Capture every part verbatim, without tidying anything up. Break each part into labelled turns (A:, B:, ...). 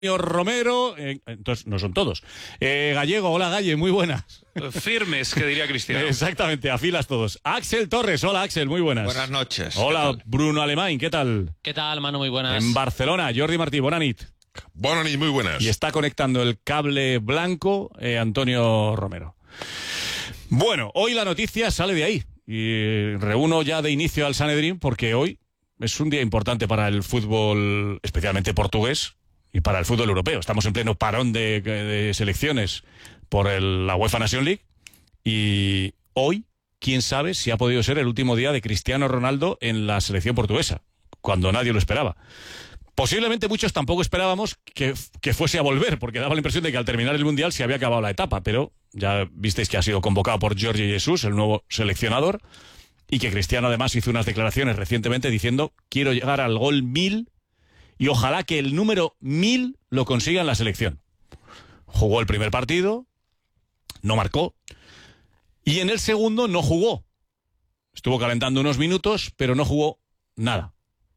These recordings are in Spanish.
A: Romero, eh, entonces no son todos. Eh, Gallego, hola Galle, muy buenas.
B: Firmes, que diría Cristiano.
A: Exactamente, afilas todos. Axel Torres, hola Axel, muy buenas.
C: Buenas noches.
A: Hola Bruno Alemán, ¿qué tal?
D: ¿Qué tal, Manu? Muy buenas.
A: En Barcelona, Jordi Martí, bonanit.
E: Bonanit, muy buenas.
A: Y está conectando el cable blanco eh, Antonio Romero. Bueno, hoy la noticia sale de ahí. Y reúno ya de inicio al Sanedrín porque hoy es un día importante para el fútbol, especialmente portugués, y para el fútbol europeo. Estamos en pleno parón de, de selecciones por el, la UEFA Nation League. Y hoy, quién sabe si ha podido ser el último día de Cristiano Ronaldo en la selección portuguesa, cuando nadie lo esperaba. Posiblemente muchos tampoco esperábamos que, que fuese a volver, porque daba la impresión de que al terminar el Mundial se había acabado la etapa, pero ya visteis que ha sido convocado por Jorge Jesus, el nuevo seleccionador, y que Cristiano además hizo unas declaraciones recientemente diciendo: quiero llegar al gol mil y ojalá que el número mil lo consiga en la selección. Jugó el primer partido, no marcó, y en el segundo no jugó. Estuvo calentando unos minutos, pero no jugó nada.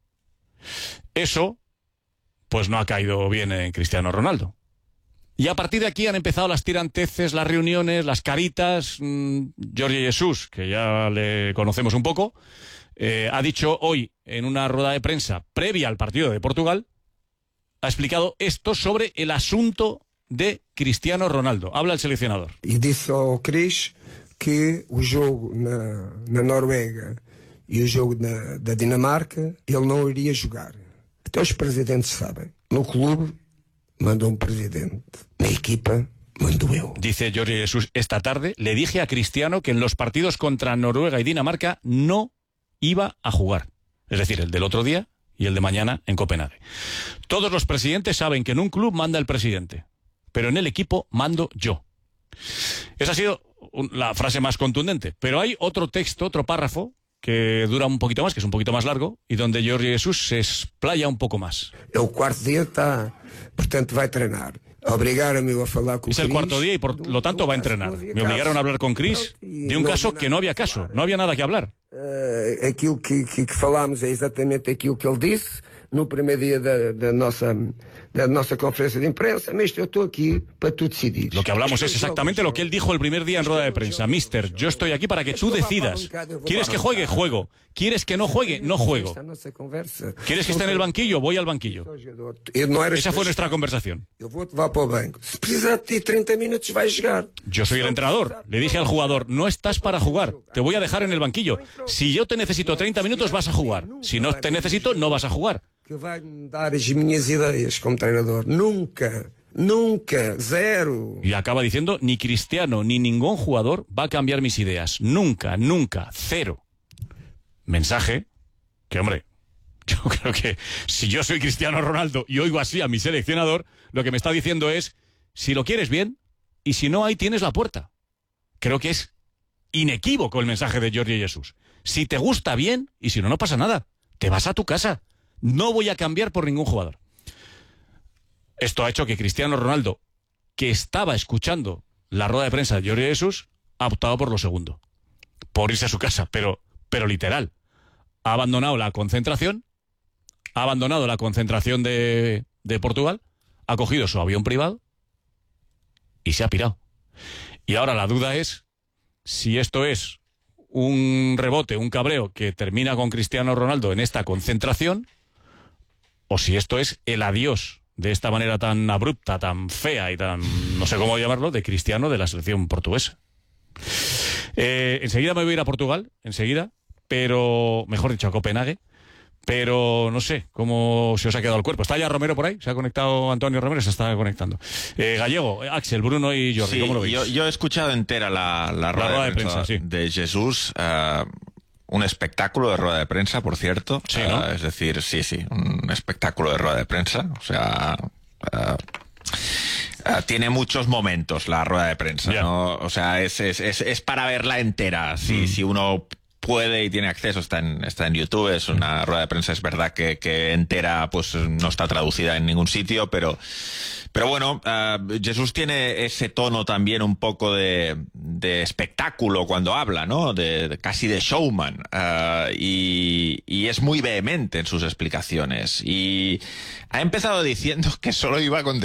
A: Eso pues no ha caído bien en Cristiano Ronaldo. Y a partir de aquí han empezado las tiranteces, las reuniones, las caritas. Mmm, Jorge Jesus, que ya le conocemos un poco, eh, ha dicho hoy en una rueda de prensa previa al partido de Portugal, ha explicado esto sobre el asunto de Cristiano Ronaldo. Habla el seleccionador.
F: E disse ao Cris que o jogo na, na Noruega e o jogo na, da Dinamarca ele não iria jogar. Até os presidentes sabem. No clube mandou un presidente. Na equipa mando eu.
A: Dice Jorge Jesus, esta tarde le dije a Cristiano que en los partidos contra Noruega y Dinamarca no iba a jugar. Es decir, el del otro día y el de mañana en Copenhague. Todos los presidentes saben que en un club manda el presidente, pero en el equipo mando yo. Esa ha sido la frase más contundente. Pero hay otro texto, otro párrafo, que dura un poquito más, que es un poquito más largo, y donde Jorge Jesus se explaya un poco más.
F: El cuarto día está, portanto vai treinar. Obrigaram-me a falar com
A: Es el cuarto día y por lo tanto va a entrenar. Me obligaron a hablar con Chris de un caso que no había caso, no había nada que hablar.
F: Uh, aquilo que, que, que falámos é exatamente aquilo que ele disse no primeiro dia da, da, nossa, da nossa conferência de imprensa. Mister, eu estou aqui para tu decidir.
A: Lo que hablamos es exactamente lo que él dijo el primer día en rueda de prensa. Mister, yo estoy aquí para que tú decidas. ¿Quieres que juegue? Juego. ¿Quieres que no juegue? No juego. ¿Quieres que esté en el banquillo? Voy al banquillo. Esa fue nuestra conversación. Yo soy el entrenador. Le dije al jugador: no estás para jugar. Te voy a dejar en el banquillo. Si yo te necesito treinta minutos, vas a jugar. Si no te necesito, no vas a jugar.
F: Que vai me dar as minhas ideias como treinador. Nunca, nunca, cero.
A: Y acaba diciendo: ni Cristiano ni ningún jugador va a cambiar mis ideas. Nunca, nunca, cero. Mensaje que, hombre, yo creo que si yo soy Cristiano Ronaldo y oigo así a mi seleccionador, lo que me está diciendo es: si lo quieres bien, y si no, ahí tienes la puerta. Creo que es inequívoco el mensaje de Jorge Jesus. Si te gusta bien, y si no, no pasa nada. Te vas a tu casa. No voy a cambiar por ningún jugador. Esto ha hecho que Cristiano Ronaldo, que estaba escuchando la rueda de prensa de Jorge Jesus, ha optado por lo segundo, por irse a su casa, pero, pero literal. Ha abandonado la concentración, ha abandonado la concentración de, de Portugal, ha cogido su avión privado y se ha pirado. Y ahora la duda es si esto es un rebote, un cabreo que termina con Cristiano Ronaldo en esta concentración, o si esto es el adiós de esta manera tan abrupta, tan fea y tan, no sé cómo llamarlo, de Cristiano de la selección portuguesa. Eh, enseguida me voy a ir a Portugal, enseguida, pero, mejor dicho, a Copenhague, pero no sé cómo se os ha quedado el cuerpo. ¿Está ya Romero por ahí? ¿Se ha conectado Antonio Romero? Se está conectando. Eh, Gallego, Axel, Bruno y Jordi,
C: sí,
A: ¿cómo lo veis?
C: Yo, yo he escuchado entera la, la, rueda, la rueda de prensa, de, prensa, sí. de Jesús. Uh, un espectáculo de rueda de prensa, por cierto.
A: Sí, ¿no?
C: Uh, es decir, sí, sí, un espectáculo de rueda de prensa. O sea... Uh, Uh, tiene muchos momentos la rueda de prensa, yeah. ¿no? O sea, es, es, es, es para verla entera. Si, mm. si uno puede y tiene acceso, está en, está en YouTube. Es una rueda de prensa, es verdad que, que entera pues no está traducida en ningún sitio, pero, Pero bueno, uh, Jesús tiene ese tono también un poco de, de espectáculo cuando habla, ¿no? De, de casi de showman. Uh, y, y es muy vehemente en sus explicaciones. Y ha empezado diciendo que solo iba a